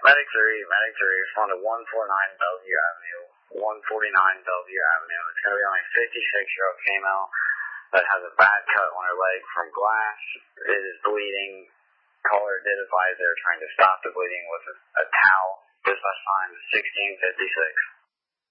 Medic 3, respond to 149 Bellevue Avenue, 149 Bellevue Avenue. It's going to be on a 56-year-old female that has a bad cut on her leg from glass. It is bleeding. Caller did advise they were trying to stop the bleeding with a towel. Dispatch time is 1656.